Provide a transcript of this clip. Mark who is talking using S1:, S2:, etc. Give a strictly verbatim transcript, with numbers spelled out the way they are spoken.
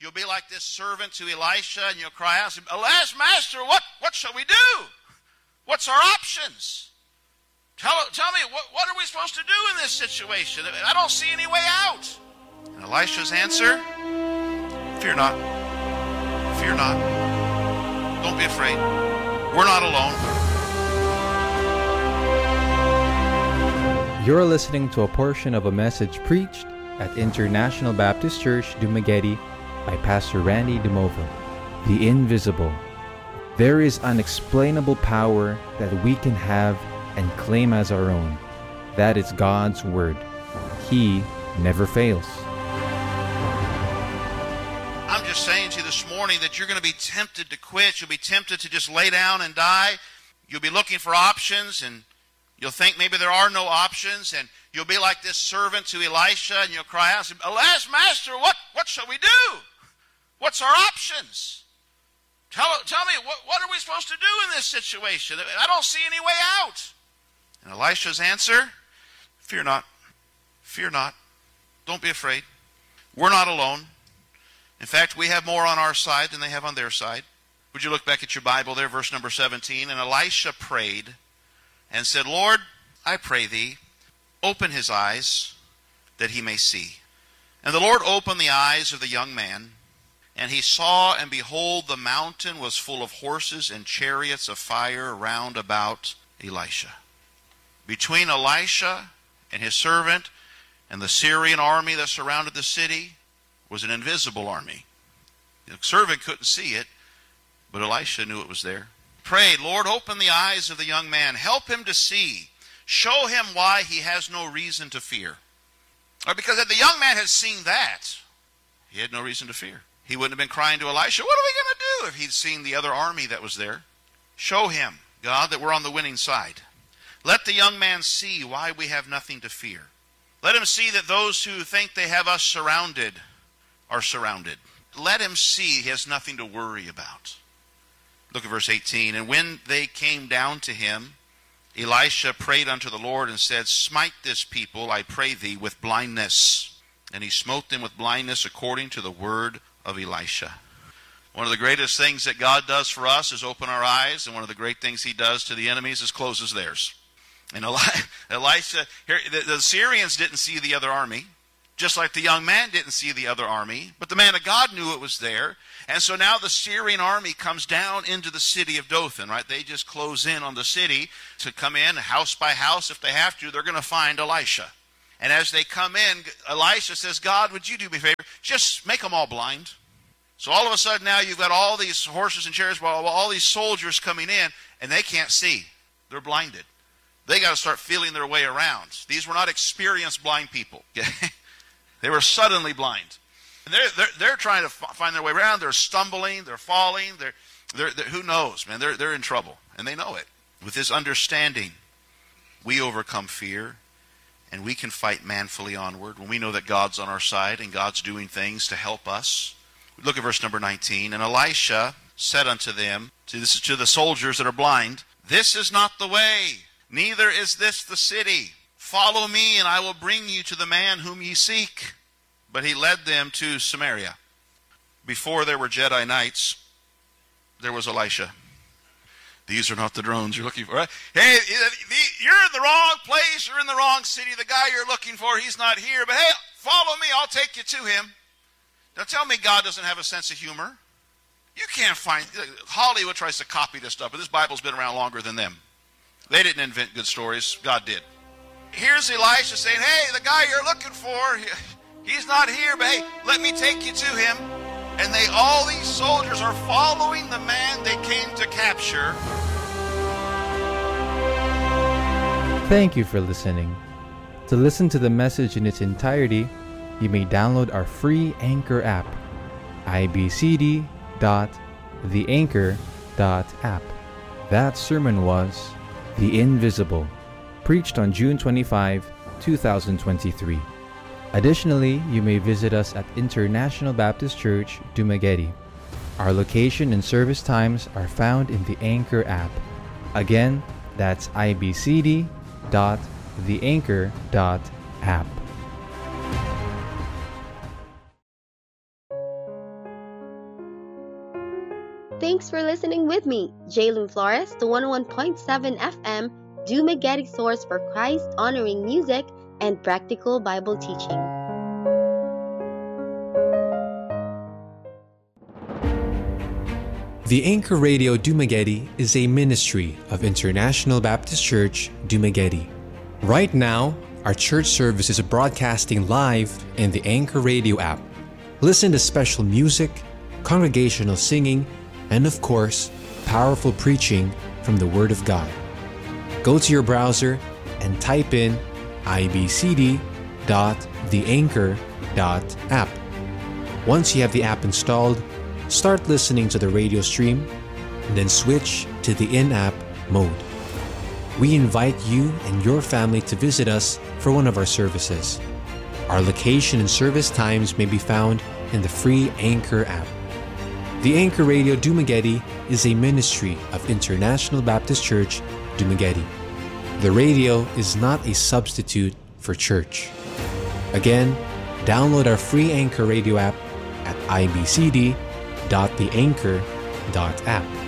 S1: You'll be like this servant to Elisha, and you'll cry out, "Alas, Master, what, what shall we do? What's our options? Tell, tell me, what, what are we supposed to do in this situation? I don't see any way out." And Elisha's answer, "Fear not. Fear not. Don't be afraid. We're not alone."
S2: You're listening to a portion of a message preached at International Baptist Church, Dumaguete, by Pastor Randy DeMova. The Invisible. There is unexplainable power that we can have and claim as our own. That is God's Word. He never fails.
S1: I'm just saying to you this morning that you're going to be tempted to quit. You'll be tempted to just lay down and die. You'll be looking for options, and you'll think maybe there are no options, and you'll be like this servant to Elisha, and you'll cry out, "Alas, Master, what, what shall we do? What's our options? Tell, tell me, what, what are we supposed to do in this situation? I don't see any way out." And Elisha's answer, "Fear not. Fear not. Don't be afraid. We're not alone. In fact, we have more on our side than they have on their side." Would you look back at your Bible there, verse number seventeen? "And Elisha prayed and said, Lord, I pray thee, open his eyes, that he may see. And the Lord opened the eyes of the young man, and he saw, and behold, the mountain was full of horses and chariots of fire round about Elisha." Between Elisha and his servant and the Syrian army that surrounded the city was an invisible army. The servant couldn't see it, but Elisha knew it was there. Prayed, "Lord, open the eyes of the young man. Help him to see. Show him why he has no reason to fear." Or because if the young man had seen that, he had no reason to fear. He wouldn't have been crying to Elisha, "What are we going to do?" if he'd seen the other army that was there. Show him, God, that we're on the winning side. Let the young man see why we have nothing to fear. Let him see that those who think they have us surrounded are surrounded. Let him see he has nothing to worry about. Look at verse eighteen. "And when they came down to him, Elisha prayed unto the Lord and said, Smite this people, I pray thee, with blindness. And he smote them with blindness according to the word of Elisha." One of the greatest things that God does for us is open our eyes, and one of the great things he does to the enemies is closes theirs. And Elisha, here, the, the Syrians didn't see the other army, just like the young man didn't see the other army, but the man of God knew it was there. And so now the Syrian army comes down into the city of Dothan, right? They just close in on the city to come in house by house. If they have to, they're going to find Elisha. And as they come in, Elisha says, "God, would you do me a favor? Just make them all blind." So all of a sudden now you've got all these horses and chariots, all these soldiers coming in, and they can't see. They're blinded. They got to start feeling their way around. These were not experienced blind people. They were suddenly blind. And they're, they're, they're trying to f- find their way around. They're stumbling. They're falling. They're, they're, they're, who knows, man? They're, they're in trouble. And they know it. With this understanding, we overcome fear, and we can fight manfully onward when we know that God's on our side and God's doing things to help us. Look at verse number nineteen. "And Elisha said unto them," see, this is to the soldiers that are blind, "This is not the way, neither is this the city. Follow me, and I will bring you to the man whom ye seek." But he led them to Samaria. Before there were Jedi Knights, there was Elisha. These are not the drones you're looking for, right? Hey, you're in the wrong place. You're in the wrong city. The guy you're looking for, he's not here. But hey, follow me. I'll take you to him. Now tell me God doesn't have a sense of humor. You can't find... Hollywood tries to copy this stuff, but this Bible's been around longer than them. They didn't invent good stories. God did. Here's Elisha saying, "Hey, the guy you're looking for, he's not here, but hey, let me take you to him." And they, all these soldiers are following the man they came to capture.
S2: Thank you for listening. To listen to the message in its entirety, you may download our free Anchor app, i b c d dot the anchor dot app. That sermon was The Invisible, preached on June twenty-fifth, twenty twenty-three. Additionally, you may visit us at International Baptist Church, Dumaguete. Our location and service times are found in the Anchor app. Again, that's i b c d dot the anchor dot app.
S3: Thanks for listening with me, Jaylin Flores, to one oh one point seven F M, Dumaguete source for Christ-honoring music and practical Bible teaching.
S4: The Anchor Radio Dumaguete is a ministry of International Baptist Church, Dumaguete. Right now, our church service is broadcasting live in the Anchor Radio app. Listen to special music, congregational singing, and of course, powerful preaching from the Word of God. Go to your browser and type in i b c d dot the anchor dot app. Once you have the app installed, start listening to the radio stream, and then switch to the in-app mode. We invite you and your family to visit us for one of our services. Our location and service times may be found in the free Anchor app. The Anchor Radio Dumaguete is a ministry of International Baptist Church, Dumaguete. The radio is not a substitute for church. Again, download our free Anchor Radio app at i b c d dot the anchor dot app.